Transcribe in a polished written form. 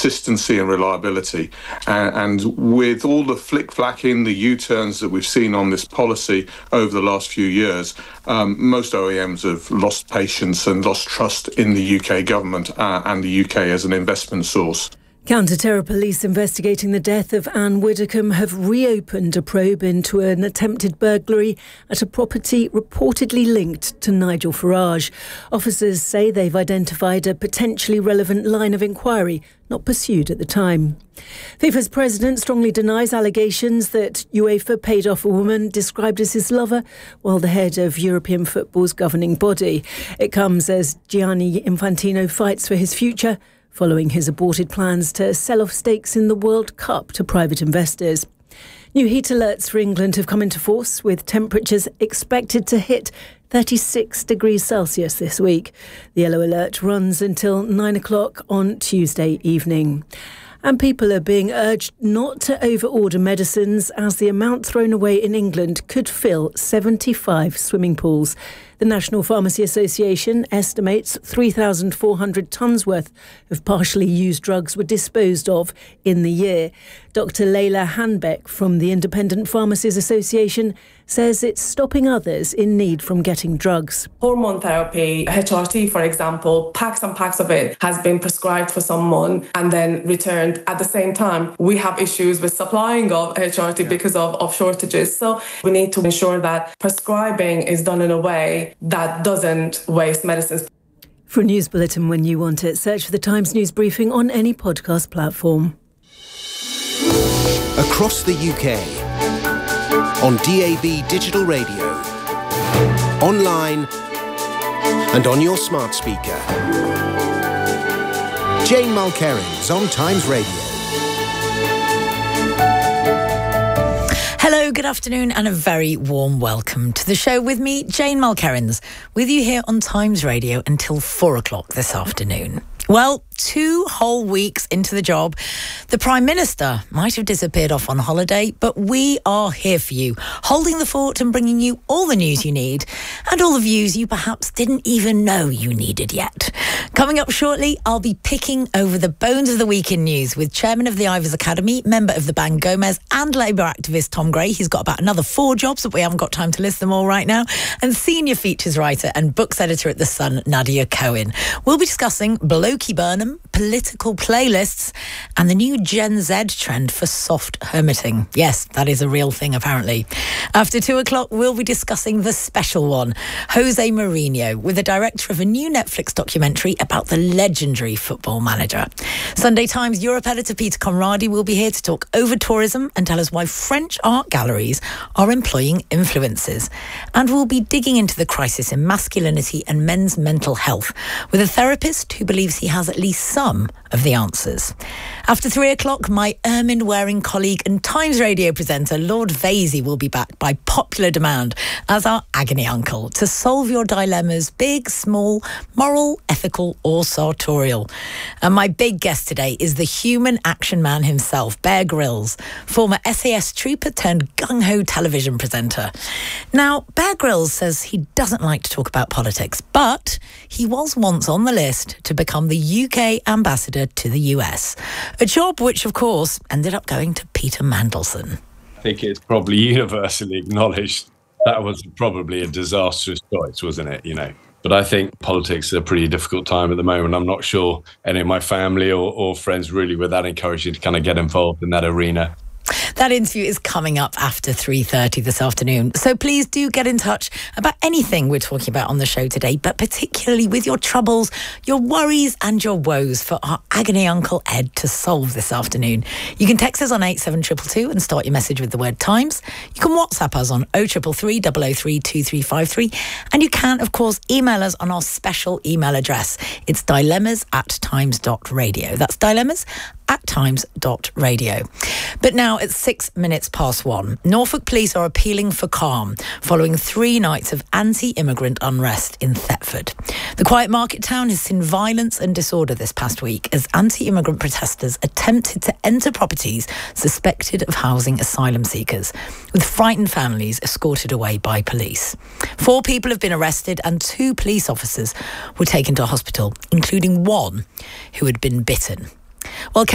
consistency and reliability. And with all the flick-flacking, the U-turns that we've seen on this policy over the last few years, most OEMs have lost patience and lost trust in the UK government and the UK as an investment source. Counter-terror police investigating the death of Anne Widdecombe have reopened a probe into an attempted burglary at a property reportedly linked to Nigel Farage. Officers say they've identified a potentially relevant line of inquiry not pursued at the time. FIFA's president strongly denies allegations that UEFA paid off a woman described as his lover while the head of European football's governing body. It comes as Gianni Infantino fights for his future, following his aborted plans to sell off stakes in the World Cup to private investors. New heat alerts for England have come into force, with temperatures expected to hit 36 degrees Celsius this week. The yellow alert runs until 9 o'clock on Tuesday evening. And people are being urged not to overorder medicines, as the amount thrown away in England could fill 75 swimming pools. The National Pharmacy Association estimates 3,400 tonnes worth of partially used drugs were disposed of in the year. Dr. Leila Hanbeck from the Independent Pharmacies Association says it's stopping others in need from getting drugs. Hormone therapy, HRT for example, packs and packs of it has been prescribed for someone and then returned. At the same time, we have issues with supplying of HRT because of shortages. So we need to ensure that prescribing is done in a way that doesn't waste medicines. For a news bulletin when you want it, search for the Times News Briefing on any podcast platform. Across the UK, on DAB digital radio, online and on your smart speaker. Jane Mulkerins on Times Radio. Hello, good afternoon and a very warm welcome to the show with me, Jane Mulkerins, with you here on Times Radio until 4 o'clock this afternoon. Well, 2 whole weeks into the job, the Prime Minister might have disappeared off on holiday, but we are here for you, holding the fort and bringing you all the news you need and all the views you perhaps didn't even know you needed yet. Coming up shortly, I'll be picking over the bones of the week in news with Chairman of the Ivors Academy, member of the Band Gomez and Labour activist Tom Gray. He's got about another 4 jobs, but we haven't got time to list them all right now. And senior features writer and books editor at The Sun, Nadia Cohen. We'll be discussing Blokey Burnham, political playlists and the new Gen Z trend for soft hermiting. Yes, that is a real thing apparently. After 2 o'clock, we'll be discussing the special one, Jose Mourinho, with the director of a new Netflix documentary about the legendary football manager. Sunday Times Europe editor Peter Conradi will be here to talk over tourism and tell us why French art galleries are employing influencers. And we'll be digging into the crisis in masculinity and men's mental health with a therapist who believes he has at least some of the answers. After 3 o'clock, my ermine-wearing colleague and Times Radio presenter, Lord Vasey, will be back by popular demand as our agony uncle to solve your dilemmas, big, small, moral, ethical or sartorial. And my big guest today is the human action man himself, Bear Grylls, former SAS trooper turned gung-ho television presenter. Now, Bear Grylls says he doesn't like to talk about politics, but he was once on the list to become the UK ambassador to the US, a job which, of course, ended up going to Peter Mandelson. I think it's probably universally acknowledged that was probably a disastrous choice, wasn't it? You know, but I think politics is a pretty difficult time at the moment. I'm not sure any of my family or friends really were that encouraging to kind of get involved in that arena. That interview is coming up after 3:30 this afternoon. So please do get in touch about anything we're talking about on the show today, but particularly with your troubles, your worries and your woes for our agony uncle Ed to solve this afternoon. You can text us on 87222 and start your message with the word Times. You can WhatsApp us on 0333 003 2353. And you can, of course, email us on our special email address. It's dilemmas@times.radio. That's dilemmas@times.radio. But now it's 6 minutes past 1. Norfolk police are appealing for calm following 3 nights of anti-immigrant unrest in Thetford. The quiet market town has seen violence and disorder this past week as anti-immigrant protesters attempted to enter properties suspected of housing asylum seekers, with frightened families escorted away by police. 4 people have been arrested and 2 police officers were taken to hospital, including one who had been bitten. Well,